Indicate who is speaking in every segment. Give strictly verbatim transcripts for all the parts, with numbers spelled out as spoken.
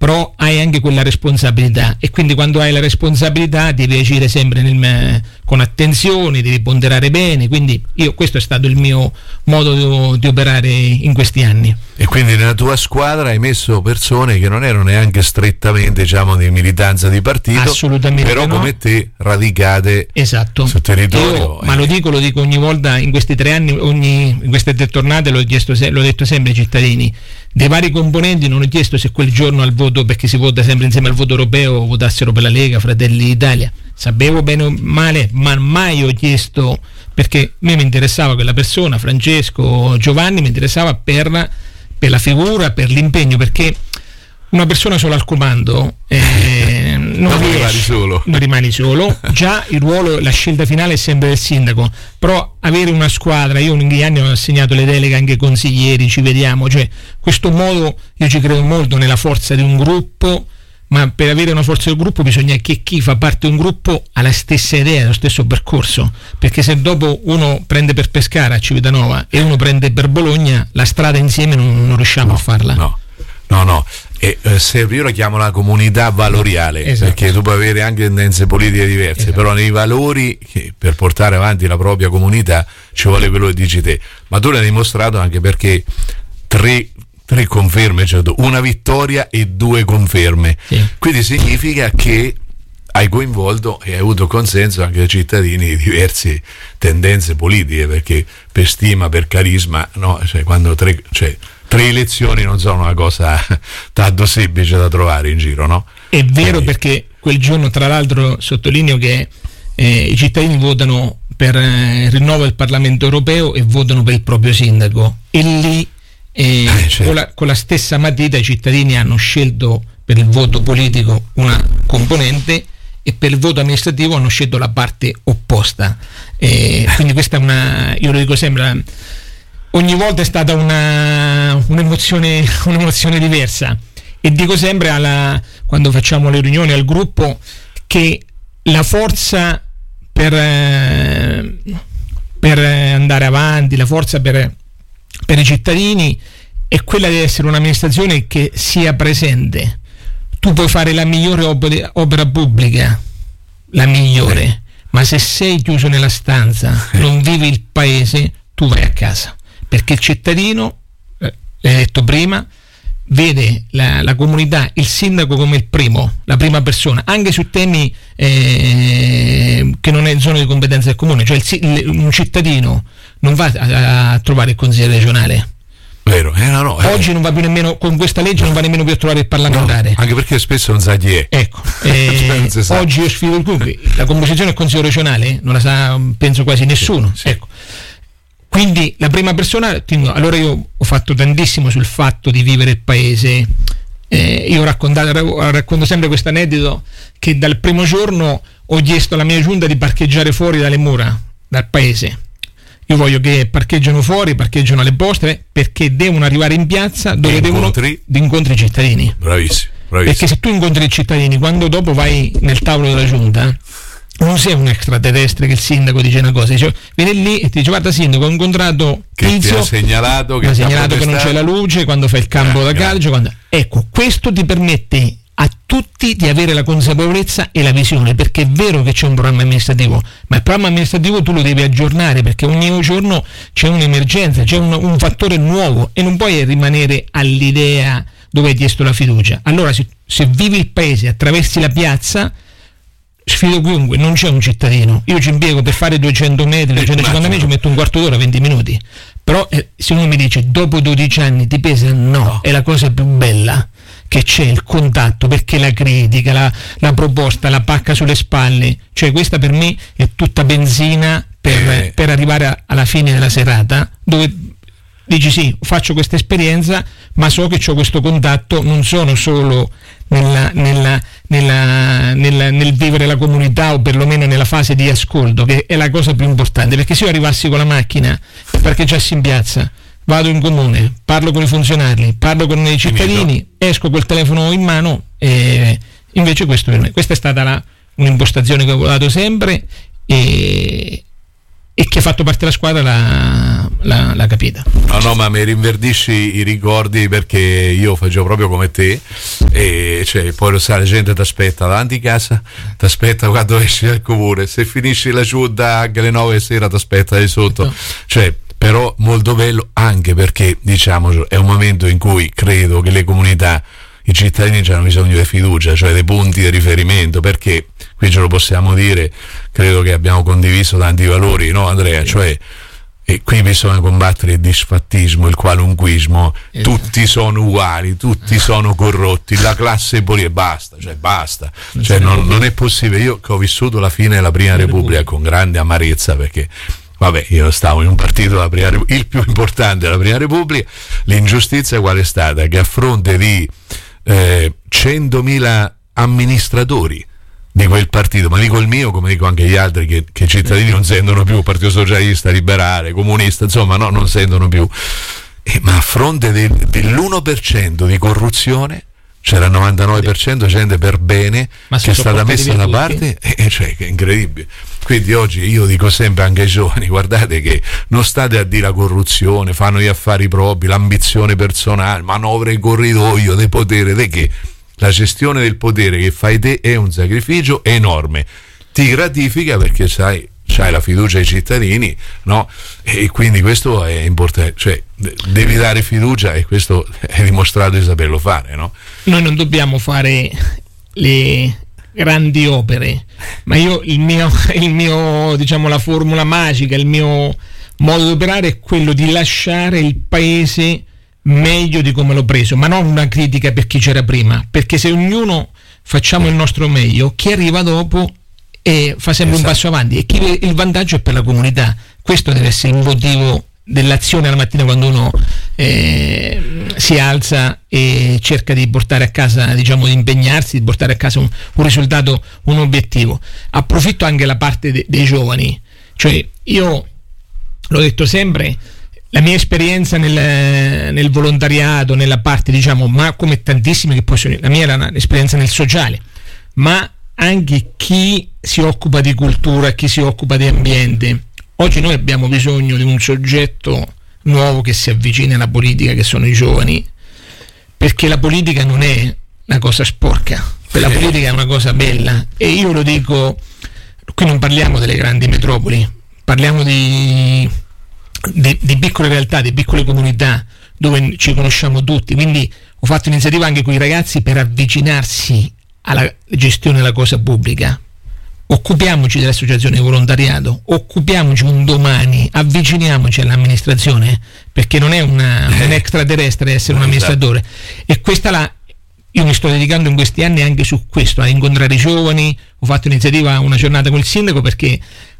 Speaker 1: però hai anche quella responsabilità, e quindi quando hai la responsabilità devi agire sempre nel, con attenzione, devi ponderare bene, quindi io, questo è stato il mio modo di, di operare in questi anni.
Speaker 2: E quindi nella tua squadra hai messo persone che non erano neanche strettamente, diciamo, di militanza di partito,
Speaker 1: assolutamente,
Speaker 2: però
Speaker 1: no,
Speaker 2: come te radicate,
Speaker 1: esatto,
Speaker 2: sul territorio.
Speaker 1: Io,
Speaker 2: eh.
Speaker 1: ma lo dico, lo dico ogni volta, in questi tre anni, ogni, in queste tre tornate l'ho chiesto, l'ho detto sempre ai cittadini dei vari componenti, non ho chiesto se quel giorno al voto, perché si vota sempre insieme al voto europeo, votassero per la Lega, Fratelli d'Italia, sapevo bene o male, ma mai ho chiesto, perché a me mi interessava quella persona, Francesco, Giovanni, mi interessava per, per la figura, per l'impegno, perché una persona sola al comando eh, non,
Speaker 2: non
Speaker 1: riesce,
Speaker 2: rimani solo,
Speaker 1: non rimani solo. Già il ruolo, la scelta finale è sempre del sindaco, però avere una squadra, io negli anni ho assegnato le deleghe anche ai consiglieri, ci vediamo, cioè questo modo, io ci credo molto nella forza di un gruppo, ma per avere una forza del gruppo bisogna che chi fa parte di un gruppo ha la stessa idea, lo stesso percorso, perché se dopo uno prende per Pescara a Civitanova e uno prende per Bologna, la strada insieme non, non riusciamo
Speaker 2: no,
Speaker 1: a farla.
Speaker 2: No, no, no. E eh, se io la chiamo la comunità valoriale, esatto, perché tu puoi avere anche tendenze politiche diverse, esatto, però nei valori, che per portare avanti la propria comunità ci vuole quello che dici te, ma tu l'hai dimostrato anche perché tre, tre conferme, cioè una vittoria e due conferme, sì, quindi significa che hai coinvolto e hai avuto consenso anche dai cittadini di diverse tendenze politiche, perché per stima, per carisma, no, cioè quando tre, cioè tre elezioni non sono una cosa tanto semplice da trovare in giro, no?
Speaker 1: È vero, eh. perché quel giorno, tra l'altro, sottolineo che eh, i cittadini votano per eh, il rinnovo del Parlamento europeo e votano per il proprio sindaco, e lì eh, eh, certo, con, la, con la stessa matita i cittadini hanno scelto per il voto politico una componente e per il voto amministrativo hanno scelto la parte opposta, eh, quindi questa è una, io lo dico sempre, ogni volta è stata una, un'emozione, un'emozione diversa, e dico sempre alla, quando facciamo le riunioni al gruppo che la forza per, per andare avanti, la forza per, per i cittadini è quella di essere un'amministrazione che sia presente. Tu puoi fare la migliore opera, opera pubblica, la migliore, eh. ma se sei chiuso nella stanza, eh. non vivi il paese, tu vai a casa, perché il cittadino, eh, l'hai detto prima, vede la, la comunità, il sindaco come il primo, la prima persona, anche su temi eh, che non è zona di competenza del comune, cioè il, il, un cittadino non va a, a trovare il consigliere regionale.
Speaker 2: Vero, eh, no, no, eh.
Speaker 1: Oggi non va più nemmeno, con questa legge non va nemmeno più a trovare il parlamentare,
Speaker 2: no, anche perché spesso non sa chi è.
Speaker 1: Ecco, eh, oggi io sfido il club, la composizione del consiglio regionale non la sa, penso, quasi nessuno, sì, sì. Ecco. Quindi la prima persona, allora io ho fatto tantissimo sul fatto di vivere il paese, eh, io ho raccontato, racconto sempre questo aneddoto, che dal primo giorno ho chiesto alla mia giunta di parcheggiare fuori dalle mura, dal paese. Io voglio che parcheggiano fuori, parcheggiano alle poste, perché devono arrivare in piazza dove
Speaker 2: incontri.
Speaker 1: devono incontri i cittadini.
Speaker 2: Bravissimo, bravissimo.
Speaker 1: Perché se tu incontri i cittadini, quando dopo vai nel tavolo della giunta, non sei un extraterrestre che il sindaco dice una cosa, dice, viene lì e ti dice: guarda sindaco, ho incontrato
Speaker 2: che
Speaker 1: Tizio,
Speaker 2: ti ha segnalato che,
Speaker 1: ha segnalato che non c'è la luce quando fai il campo ah, da calcio, quando... ecco, questo ti permette a tutti di avere la consapevolezza e la visione, perché è vero che c'è un programma amministrativo, ma il programma amministrativo tu lo devi aggiornare, perché ogni giorno c'è un'emergenza, c'è un, un fattore nuovo e non puoi rimanere all'idea dove hai chiesto la fiducia. Allora se, se vivi il paese, attraversi la piazza, sfido chiunque, non c'è un cittadino, io ci impiego per fare duecento metri, duecentocinquanta metri, ci metto un quarto d'ora, venti minuti, però eh, se uno mi dice dopo dodici anni ti pesa, no, no, è la cosa più bella che c'è, il contatto, perché la critica, la, la proposta, la pacca sulle spalle, cioè questa per me è tutta benzina per, eh. per arrivare a, alla fine della serata, dove dici sì, faccio questa esperienza, ma so che ho questo contatto, non sono solo nella, nella, nella, nella, nel vivere la comunità, o perlomeno nella fase di ascolto, che è la cosa più importante, perché se io arrivassi con la macchina, parcheggiassi in piazza, vado in comune, parlo con i funzionari, parlo con i cittadini, esco col telefono in mano, e invece questo per me, questa è stata la, un'impostazione che ho dato sempre, e, e che ha fatto parte della squadra la, l'ha, l'ha capita.
Speaker 2: No, no, ma mi rinverdisci i ricordi, perché io facevo proprio come te, e cioè, poi lo sai, la gente ti aspetta davanti a casa, ti aspetta quando esci dal comune, se finisci la ciuda anche alle nove sera ti aspetta di sotto, cioè, però molto bello, anche perché, diciamo, è un momento in cui credo che le comunità, i cittadini hanno bisogno di fiducia, cioè dei punti di riferimento, perché qui ce lo possiamo dire, credo che abbiamo condiviso tanti valori, no Andrea? Cioè, e qui bisogna combattere il disfattismo, il qualunquismo, esatto. Tutti sono uguali, tutti sono corrotti, la classe politica, basta, cioè basta, non, cioè, non, non è possibile. Io che ho vissuto la fine della Prima Repubblica, Repubblica con grande amarezza, perché vabbè, io stavo in un partito della Prima Repubblica, il più importante della Prima Repubblica, l'ingiustizia qual è stata? Che a fronte di eh, centomila amministratori di quel partito, ma dico il mio come dico anche gli altri, che, che i cittadini non sentono più, Partito Socialista, Liberale, Comunista, insomma no, non sentono più, eh, ma a fronte de, dell'uno per cento di corruzione c'era il novantanove per cento gente per bene, ma che è stata messa da parte, e eh, cioè che è incredibile. Quindi oggi io dico sempre anche ai giovani, guardate che non state a dire la corruzione, fanno gli affari propri, l'ambizione personale, manovre corridoio del potere, de che la gestione del potere che fai te è un sacrificio enorme, ti gratifica perché sai, c'hai la fiducia ai cittadini, no? E quindi questo è importante, cioè devi dare fiducia, e questo è dimostrato di saperlo fare, no?
Speaker 1: Noi non dobbiamo fare le grandi opere, ma io il mio, il mio diciamo la formula magica, il mio modo di operare è quello di lasciare il paese meglio di come l'ho preso, ma non una critica per chi c'era prima, perché se ognuno facciamo il nostro meglio, chi arriva dopo e fa sempre esatto. un passo avanti, e chi, il vantaggio è per la comunità. Questo deve essere il motivo dell'azione la mattina, quando uno eh, si alza e cerca di portare a casa, diciamo di impegnarsi, di portare a casa un, un risultato, un obiettivo. Approfitto anche la parte de, dei giovani, cioè io l'ho detto sempre, la mia esperienza nel, nel volontariato, nella parte, diciamo, ma come tantissimi che possono, la mia era un'esperienza nel sociale, ma anche chi si occupa di cultura, chi si occupa di ambiente. Oggi noi abbiamo bisogno di un soggetto nuovo che si avvicina alla politica, che sono i giovani, perché la politica non è una cosa sporca, la politica è una cosa bella. E io lo dico, qui non parliamo delle grandi metropoli, parliamo di Di, di piccole realtà, di piccole comunità dove ci conosciamo tutti, quindi ho fatto iniziativa anche con i ragazzi per avvicinarsi alla gestione della cosa pubblica. Occupiamoci dell'associazione di volontariato, occupiamoci un domani, avviciniamoci all'amministrazione, perché non è una, un extraterrestre essere un amministratore. E questa la io mi sto dedicando in questi anni anche su questo, a incontrare i giovani. Ho fatto iniziativa una giornata con il sindaco, perché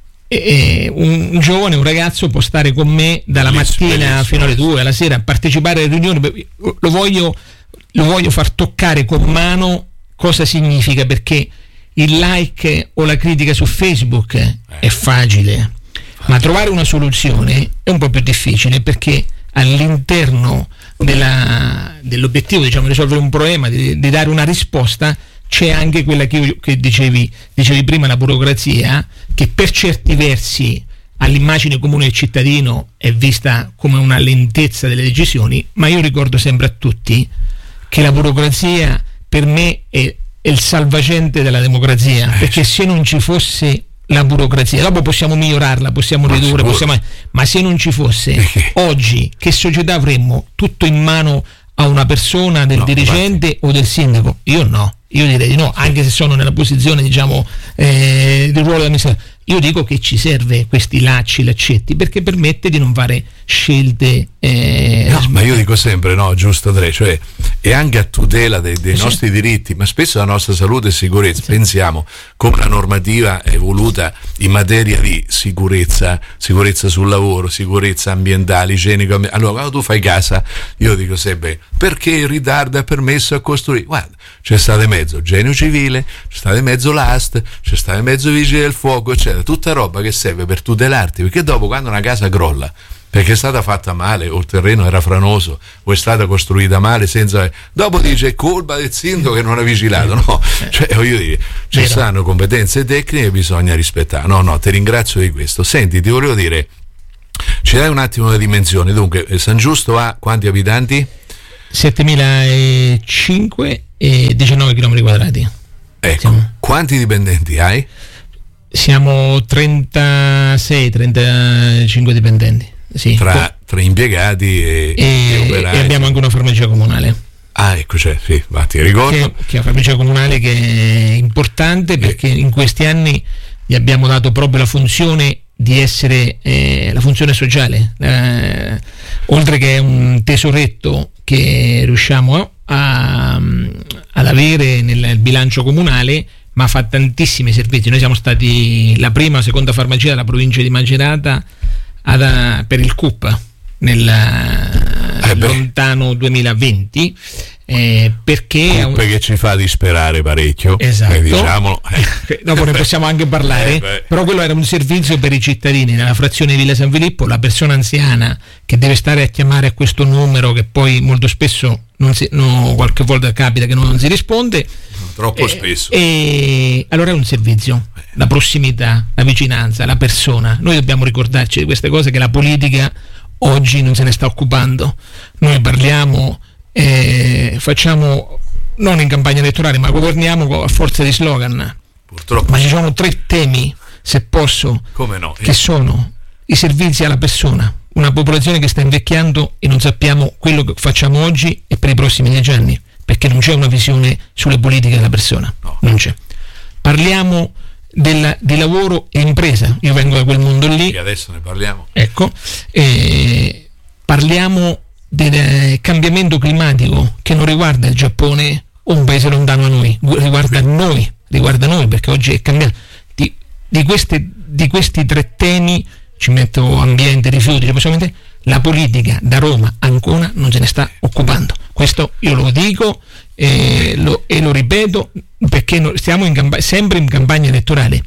Speaker 1: E un, un giovane, un ragazzo può stare con me dalla bellissimo, mattina bellissimo. fino alle due, alla sera, a partecipare alle riunioni. Lo voglio, lo voglio far toccare con mano cosa significa, perché il like o la critica su Facebook eh. è facile, ma trovare una soluzione è un po' più difficile, perché all'interno della, dell'obiettivo, diciamo, di risolvere un problema, di, di dare una risposta, c'è anche quella che, che dicevi, dicevi prima, la burocrazia, che per certi versi all'immagine comune del cittadino è vista come una lentezza delle decisioni, ma io ricordo sempre a tutti che la burocrazia per me è, è il salvagente della democrazia, perché se non ci fosse la burocrazia, dopo possiamo migliorarla, possiamo ma ridurre, possiamo, ma se non ci fosse, oggi che società avremmo? Tutto in mano a una persona, del no, dirigente infatti. o del sindaco? Io no, io direi di no, anche se sono nella posizione, diciamo, eh, del ruolo dell'amministratore. Io dico che ci serve questi lacci, laccetti, perché permette di non fare scelte eh,
Speaker 2: no, ma io dico sempre, no, giusto Andrea, cioè è anche a tutela dei, dei sì. nostri diritti, ma spesso la nostra salute e sicurezza. Sì. Pensiamo come la normativa è evoluta in materia di sicurezza, sicurezza sul lavoro, sicurezza ambientale, igienico. Allora quando tu fai casa, io dico sempre, perché il ritardo è permesso a costruire? Guarda, c'è stato in mezzo genio civile, c'è stato in mezzo l'A S T, c'è stato in mezzo vigili del fuoco, eccetera, tutta roba che serve per tutelarti, perché dopo quando una casa crolla perché è stata fatta male, o il terreno era franoso, o è stata costruita male, senza, dopo dice è colpa del sindaco che non ha vigilato, no, cioè voglio dire, ci stanno competenze tecniche che bisogna rispettare. No, no, ti ringrazio di questo. Senti, ti volevo dire, Ci dai un attimo le dimensioni? Dunque, San Giusto ha quanti abitanti?
Speaker 1: settemilacinque e diciannove chilometri quadrati.
Speaker 2: Ecco, siamo. Quanti dipendenti hai?
Speaker 1: Siamo trentasei trentacinque dipendenti. Sì.
Speaker 2: Tra, tra impiegati e,
Speaker 1: e, e operai. E abbiamo anche una farmacia comunale.
Speaker 2: Ah, ecco, cioè, sì, infatti, ricordo.
Speaker 1: Che, che è una farmacia comunale che è importante perché eh. in questi anni gli abbiamo dato proprio la funzione di essere eh, la funzione sociale, eh, oltre che un tesoretto che riusciamo a, ad avere nel bilancio comunale, ma fa tantissimi servizi. Noi siamo stati la prima o seconda farmacia della provincia di Macerata ad, per il C U P nel eh lontano duemilaventi, eh, perché
Speaker 2: un... che ci fa disperare parecchio,
Speaker 1: esatto,
Speaker 2: eh, diciamolo.
Speaker 1: Dopo ne possiamo anche parlare, eh, però quello era un servizio per i cittadini nella frazione di Villa San Filippo. La persona anziana che deve stare a chiamare a questo numero, che poi molto spesso non si, no, qualche volta capita che non si risponde,
Speaker 2: troppo eh, spesso,
Speaker 1: e allora è un servizio, la prossimità, la vicinanza, la persona. Noi dobbiamo ricordarci di queste cose, che la politica oggi non se ne sta occupando. Noi parliamo, eh, facciamo non in campagna elettorale, ma governiamo a forza di slogan.
Speaker 2: Purtroppo.
Speaker 1: Ma ci sono tre temi, se posso,
Speaker 2: come no,
Speaker 1: che sono i servizi alla persona, una popolazione che sta invecchiando e non sappiamo quello che facciamo oggi e per i prossimi dieci anni, perché non c'è una visione sulle politiche della persona,
Speaker 2: no.
Speaker 1: non c'è. Parliamo Del, di lavoro e impresa, io vengo da quel mondo lì
Speaker 2: e adesso ne parliamo,
Speaker 1: ecco, eh, parliamo del cambiamento climatico che non riguarda il Giappone o un paese lontano a noi, riguarda noi, riguarda noi perché oggi è cambiato. Di, di, queste, di questi tre temi ci metto ambiente, rifiuti, la politica da Roma a Ancona non se ne sta occupando. Questo io lo dico e lo, e lo ripeto, perché stiamo in camp- sempre in campagna elettorale.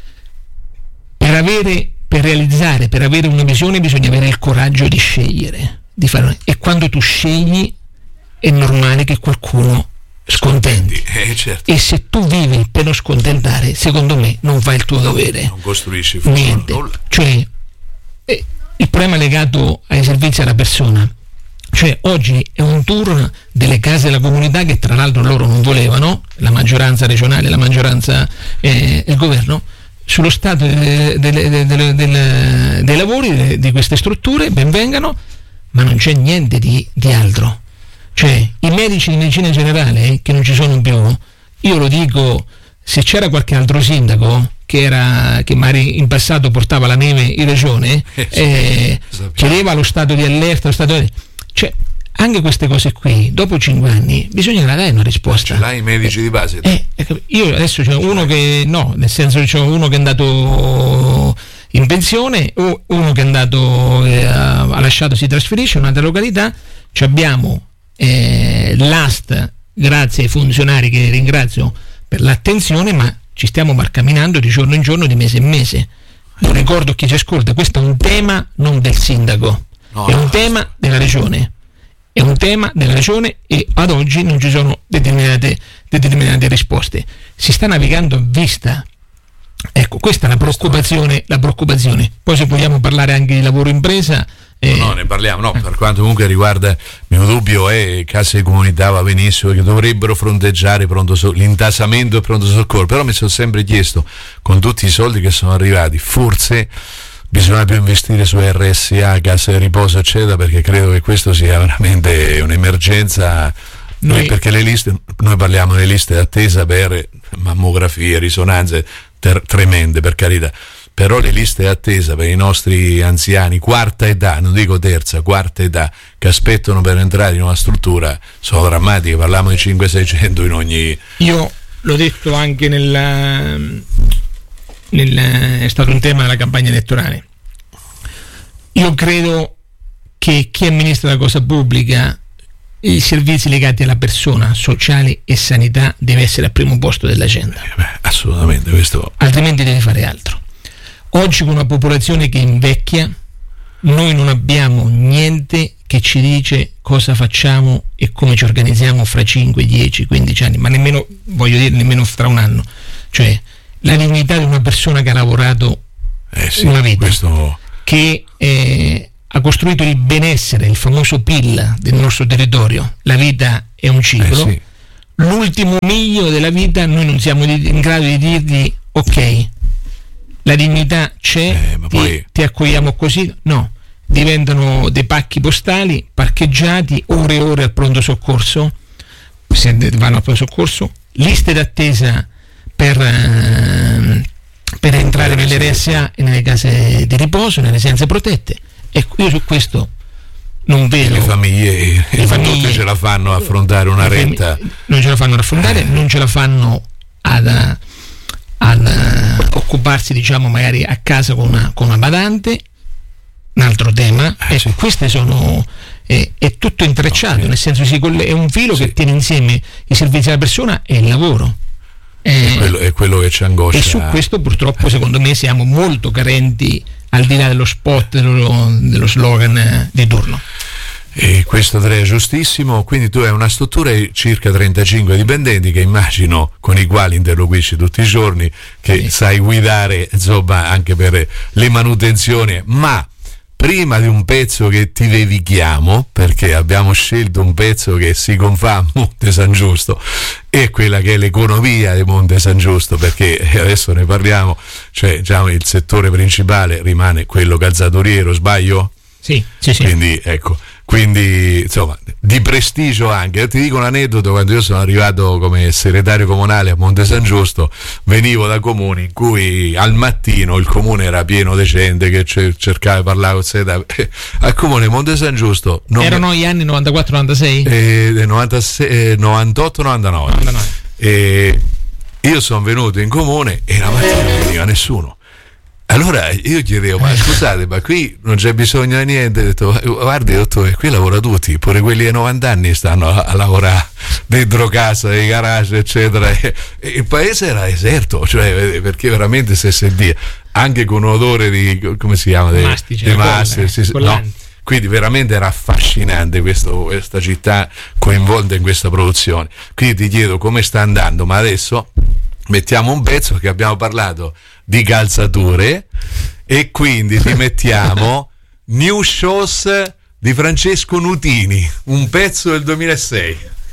Speaker 1: Per avere, per realizzare, per avere una visione bisogna avere il coraggio di scegliere, di fare, e quando tu scegli è normale che qualcuno scontenti,
Speaker 2: eh, certo.
Speaker 1: E se tu vivi per non scontentare, secondo me non fai il tuo dovere,
Speaker 2: non costruisci
Speaker 1: niente, nulla. Cioè eh, il problema legato ai servizi alla persona, cioè oggi è un tour delle case della comunità che tra l'altro loro non volevano, la maggioranza regionale, la maggioranza eh, il governo, sullo stato de, de, de, de, de, de, dei lavori di queste strutture, ben vengano, ma non c'è niente di, di altro. Cioè i medici di medicina generale eh, che non ci sono più, io lo dico, se c'era qualche altro sindaco che era che magari in passato portava la neve in regione, eh, chiedeva lo stato di allerta, lo stato di... cioè anche queste cose qui dopo cinque anni bisogna dare una risposta.
Speaker 2: Ce l'hai i medici
Speaker 1: eh,
Speaker 2: di base?
Speaker 1: Eh, io adesso c'è uno che no, nel senso c'è uno che è andato in pensione, o uno che è andato eh, ha lasciato, si trasferisce in un'altra località. Ci abbiamo eh, l'A S T, grazie ai funzionari che ringrazio per l'attenzione, ma ci stiamo camminando di giorno in giorno, di mese in mese. Io ricordo a chi ci ascolta, questo è un tema non del sindaco, no, è un no, tema no. della regione, è un tema della regione e ad oggi non ci sono determinate, determinate risposte. Si sta navigando a vista. Ecco, questa è la preoccupazione, la preoccupazione. Poi se vogliamo parlare anche di lavoro impresa,
Speaker 2: Eh, no, no, ne parliamo, no, per quanto comunque riguarda, il mio dubbio è casse di comunità va benissimo, che dovrebbero fronteggiare pronto so- l'intasamento e pronto soccorso, però mi sono sempre chiesto, con tutti i soldi che sono arrivati, forse bisogna più investire su R S A, casse di riposo eccetera, perché credo che questo sia veramente un'emergenza. Noi, perché le liste, noi parliamo delle liste d'attesa per mammografie, risonanze ter- tremende, per carità, però le liste d'attesa per i nostri anziani, quarta età, non dico terza, quarta età, che aspettano per entrare in una struttura sono drammatiche. Parliamo di cinquecento seicento in ogni...
Speaker 1: Io l'ho detto anche nella, nel, è stato un tema della campagna elettorale. Io credo che chi amministra la cosa pubblica, i servizi legati alla persona, sociale e sanità, deve essere al primo posto dell'agenda.
Speaker 2: Eh beh, assolutamente, questo.
Speaker 1: Altrimenti deve fare altro. Oggi con una popolazione che invecchia, noi non abbiamo niente che ci dice cosa facciamo e come ci organizziamo fra cinque, dieci, quindici anni, ma nemmeno, voglio dire, nemmeno fra un anno. Cioè, la dignità di una persona che ha lavorato
Speaker 2: eh sì,
Speaker 1: una vita.
Speaker 2: Questo...
Speaker 1: che eh, ha costruito il benessere, il famoso P I L del nostro territorio. La vita è un ciclo, eh sì. L'ultimo miglio della vita noi non siamo in grado di dirgli ok, la dignità c'è, eh, ti, poi... ti accogliamo così, no, diventano dei pacchi postali parcheggiati ore e ore al pronto soccorso, se vanno al pronto soccorso, liste d'attesa per, eh, per entrare nelle R S A e nelle case di riposo, nelle residenze protette. E io su questo non vedo.
Speaker 2: Le famiglie, le famiglie ce la fanno a affrontare una retta,
Speaker 1: non ce la fanno ad affrontare, eh. non ce la fanno ad, ad uh, occuparsi, diciamo, magari a casa con una, con una badante. Un altro tema, eh, ecco, sì. Queste sono eh, è tutto intrecciato, okay. Nel senso si coll- è un filo, sì, che tiene insieme i servizi alla persona e il lavoro. Eh,
Speaker 2: è, quello, è quello che ci angoscia.
Speaker 1: E su questo purtroppo, secondo me, siamo molto carenti, al di là dello spot, dello, dello slogan di turno.
Speaker 2: E questo Andrea è giustissimo. Quindi tu hai una struttura di circa trentacinque dipendenti che immagino con i quali interloquisci tutti i giorni, che sì, sai guidare, insomma, anche per le manutenzioni, ma prima di un pezzo che ti dedichiamo, perché abbiamo scelto un pezzo che si confà a Monte San Giusto, e quella che è l'economia di Monte San Giusto, perché adesso ne parliamo, cioè diciamo il settore principale rimane quello calzaturiero, sbaglio?
Speaker 1: Sì, sì, sì.
Speaker 2: Quindi ecco, quindi insomma di prestigio anche. Ti dico un aneddoto: quando io sono arrivato come segretario comunale a Monte San Giusto, venivo da comuni in cui al mattino il comune era pieno di gente che cercava di parlare con sé. Al comune Monte San Giusto non
Speaker 1: erano
Speaker 2: me...
Speaker 1: gli anni novantaquattro novantasei?
Speaker 2: Eh, novantasei, eh, novantotto novantanove, novantanove. E io sono venuto in comune e la mattina non veniva nessuno. Allora io chiedevo, ma scusate, ma qui non c'è bisogno di niente? Ho detto, guardi dottore, qui lavora tutti, pure quelli di novanta anni stanno a, a lavorare dentro casa, nei garage, eccetera. E, e il paese era deserto, cioè, perché veramente se sentiva anche con un odore di, come si chiama?
Speaker 1: Mastice,
Speaker 2: di mastice, sì, no. Quindi veramente era affascinante questo, questa città coinvolta in questa produzione. Quindi ti chiedo come sta andando, ma adesso mettiamo un pezzo, che abbiamo parlato di calzature, e quindi ti mettiamo New Shows di Francesco Nutini, un pezzo del duemilasei.